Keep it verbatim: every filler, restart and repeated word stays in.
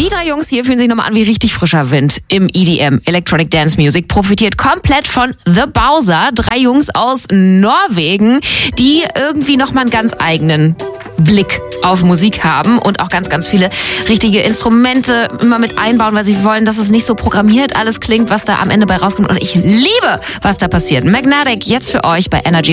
Die drei Jungs hier fühlen sich nochmal an wie richtig frischer Wind im E D M, Electronic Dance Music, profitiert komplett von The Bowser. Drei Jungs aus Norwegen, die irgendwie nochmal einen ganz eigenen Blick auf Musik haben und auch ganz, ganz viele richtige Instrumente immer mit einbauen, weil sie wollen, dass es nicht so programmiert alles klingt, was da am Ende bei rauskommt. Und ich liebe, was da passiert. Magnetic jetzt für euch bei Energy.